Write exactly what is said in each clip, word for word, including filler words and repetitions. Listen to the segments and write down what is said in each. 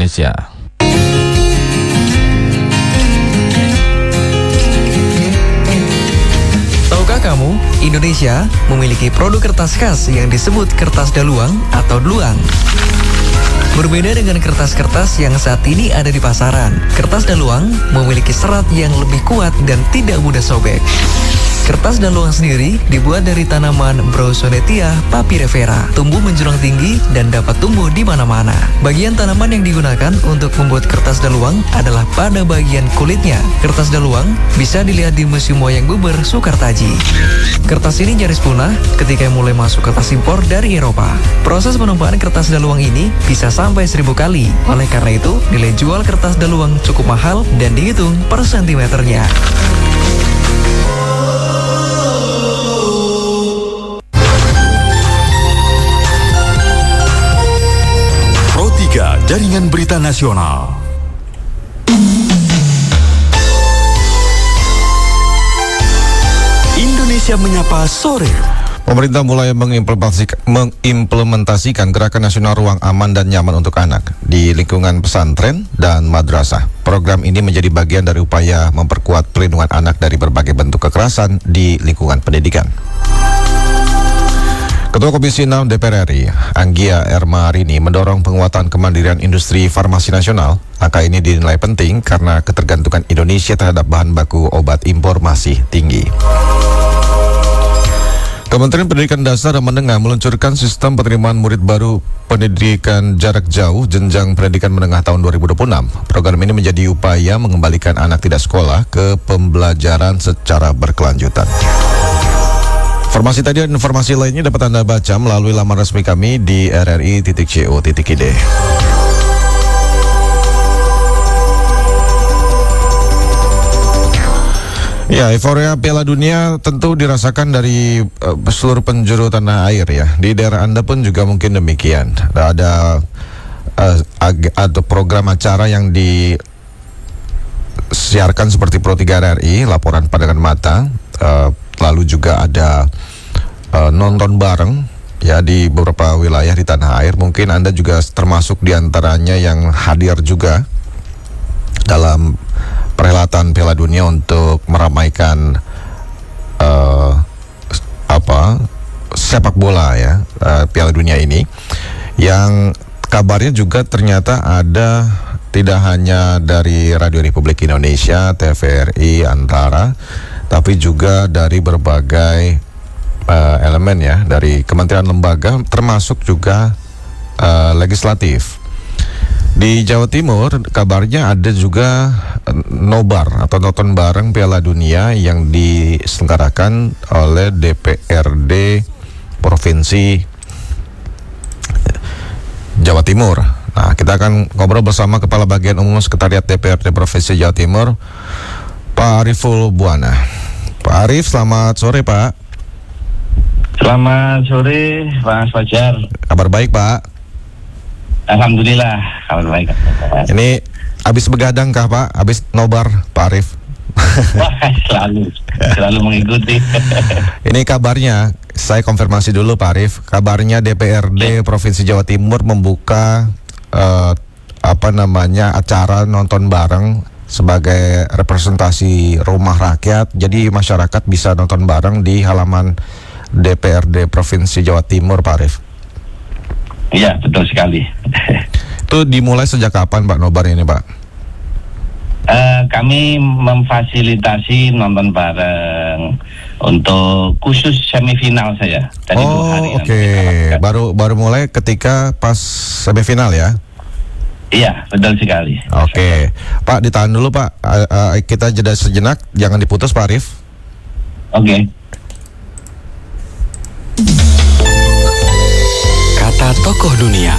Indonesia. Tahukah kamu, Indonesia memiliki produk kertas khas yang disebut kertas daluang atau dluang. Berbeda dengan kertas-kertas yang saat ini ada di pasaran, kertas daluang memiliki serat yang lebih kuat dan tidak mudah sobek. Kertas daluang sendiri dibuat dari tanaman Browsonetia papyrifera, tumbuh menjulang tinggi dan dapat tumbuh di mana-mana. Bagian tanaman yang digunakan untuk membuat kertas daluang adalah pada bagian kulitnya. Kertas daluang bisa dilihat di Museum Wayang Beber Soekartaji. Kertas ini nyaris punah ketika mulai masuk kertas impor dari Eropa. Proses penumpahan kertas daluang ini bisa sampai seribu kali. Oleh karena itu, nilai jual kertas daluang cukup mahal dan dihitung per sentimeternya. Jaringan Berita Nasional. Indonesia Menyapa Sore. Pemerintah mulai mengimplementasikan, mengimplementasikan Gerakan Nasional Ruang Aman dan Nyaman untuk Anak di lingkungan pesantren dan madrasah. Program ini menjadi bagian dari upaya memperkuat perlindungan anak dari berbagai bentuk kekerasan di lingkungan pendidikan. Ketua Komisi enam D P R R I, Anggia Ermarini, mendorong penguatan kemandirian industri farmasi nasional. Angka ini dinilai penting karena ketergantungan Indonesia terhadap bahan baku obat impor masih tinggi. Kementerian Pendidikan Dasar dan Menengah meluncurkan sistem penerimaan murid baru pendidikan jarak jauh jenjang pendidikan menengah tahun dua ribu dua puluh enam. Program ini menjadi upaya mengembalikan anak tidak sekolah ke pembelajaran secara berkelanjutan. Informasi tadi dan informasi lainnya dapat Anda baca melalui laman resmi kami di r r i titik co titik i d. Ya, euforia Piala Dunia tentu dirasakan dari uh, seluruh penjuru tanah air ya. Di daerah Anda pun juga mungkin demikian. Ada uh, ada program acara yang disiarkan seperti Pro tiga R R I, laporan pandangan mata. Uh, Lalu juga ada uh, nonton bareng ya di beberapa wilayah di tanah air. Mungkin Anda juga termasuk di antaranya yang hadir juga dalam perhelatan Piala Dunia untuk meramaikan uh, apa sepak bola ya uh, Piala Dunia ini. Yang kabarnya juga ternyata ada tidak hanya dari Radio Republik Indonesia, T V R I, Antara, tapi juga dari berbagai uh, elemen ya, dari kementerian lembaga, termasuk juga uh, legislatif. Di Jawa Timur kabarnya ada juga uh, nobar atau nonton bareng Piala Dunia yang diselenggarakan oleh D P R D Provinsi Jawa Timur. Nah, kita akan ngobrol bersama Kepala Bagian Umum Sekretariat D P R D Provinsi Jawa Timur, Pak Ariful Buana. Pak Arif, selamat sore Pak. Selamat sore Pak Fajar. Kabar baik Pak? Alhamdulillah, kabar baik. Ini habis begadang kah Pak? Habis nobar Pak Arif? Wah, selalu, selalu mengikuti. Ini kabarnya, saya konfirmasi dulu Pak Arif. Kabarnya D P R D Provinsi Jawa Timur membuka uh, apa namanya acara nonton bareng sebagai representasi rumah rakyat. Jadi masyarakat bisa nonton bareng di halaman D P R D Provinsi Jawa Timur, Pak Arif. Iya, betul sekali. Itu dimulai sejak kapan Pak nobar ini Pak? Uh, kami memfasilitasi nonton bareng untuk khusus semifinal saya. Tadi oh oke, okay. baru baru mulai ketika pas semifinal ya? Iya, betul sekali. Oke, okay. Pak ditahan dulu Pak, uh, uh, kita jeda sejenak, jangan diputus Pak Arif. Oke. Okay. Kata tokoh dunia.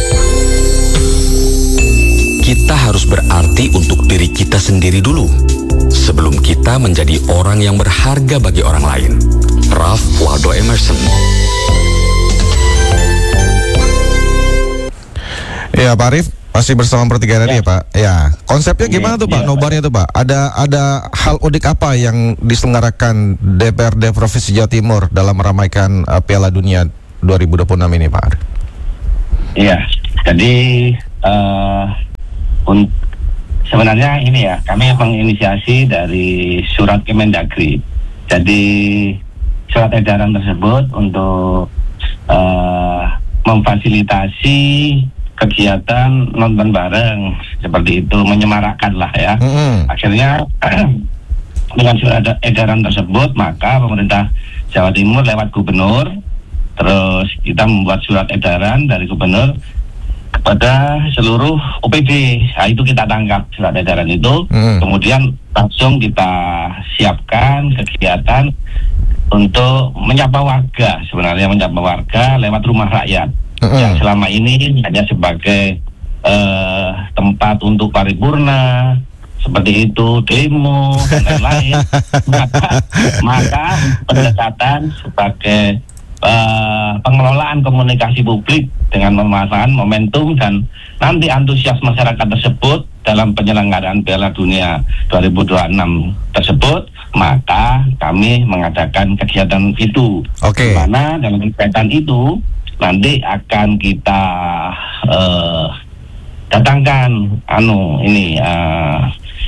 Kita harus berarti untuk diri kita sendiri dulu, sebelum kita menjadi orang yang berharga bagi orang lain. Ralph Waldo Emerson. Ya Pak Arif, masih bersama Pro tiga R R I ya. ya Pak. Ya, konsepnya gimana tuh Pak? Ya, nobarnya tuh Pak. Ada ada hal unik apa yang diselenggarakan D P R D Provinsi Jawa Timur dalam meramaikan uh, Piala Dunia dua ribu dua puluh enam ini Pak Arif? Iya, jadi uh, Un- sebenarnya ini ya, kami menginisiasi dari surat Kemendagri. Jadi surat edaran tersebut untuk uh, memfasilitasi kegiatan nonton bareng seperti itu, menyemarakkan lah ya. Mm-hmm. Akhirnya dengan surat edaran tersebut, maka pemerintah Jawa Timur lewat gubernur, terus kita membuat surat edaran dari gubernur kepada seluruh O P D. Nah, itu kita tangkap surat edaran itu, mm. kemudian langsung kita siapkan kegiatan untuk menyapa warga, sebenarnya menyapa warga lewat rumah rakyat, mm. yang selama ini hanya sebagai uh, tempat untuk paripurna, seperti itu, demo dan lain-lain. maka, maka pendekatan sebagai uh, pengelolaan komunikasi publik dengan memanfaatkan momentum dan nanti antusias masyarakat tersebut dalam penyelenggaraan Piala Dunia dua ribu dua puluh enam tersebut, maka kami mengadakan kegiatan itu. Oke. Di mana dalam kegiatan itu nanti akan kita uh, datangkan anu ini uh,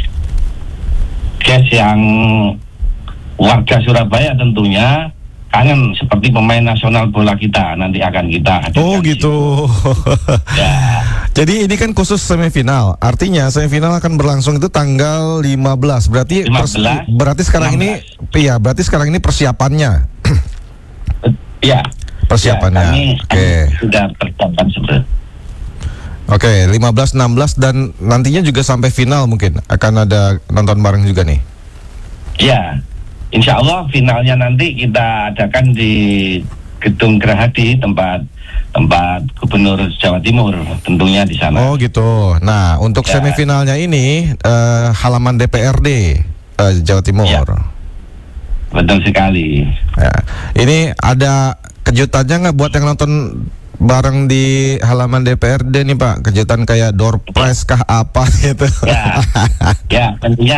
guys yang warga Surabaya tentunya kangen seperti pemain nasional bola kita, nanti akan kita hadirkan. Oh gitu. Ya. Jadi ini kan khusus semifinal. Artinya semifinal akan berlangsung itu tanggal lima belas. Berarti lima belas, pers- berarti sekarang enam belas. ini iya, berarti sekarang ini persiapannya. Ya. Persiapannya. Ya, kami Oke. sudah persiapan seperti. Oke, lima belas, enam belas dan nantinya juga sampai final mungkin akan ada nonton bareng juga nih. Ya. Insya Allah finalnya nanti kita adakan di Gedung Gerahadi, tempat tempat Gubernur Jawa Timur, tentunya di sana. Oh gitu. Nah untuk Ya. semifinalnya ini eh, halaman D P R D eh, Jawa Timur. Ya. Betul sekali. Ya. Ini ada kejutannya nggak buat yang nonton bareng di halaman D P R D nih Pak? Kejutan kayak door prize kah apa gitu? Ya, ya tentunya.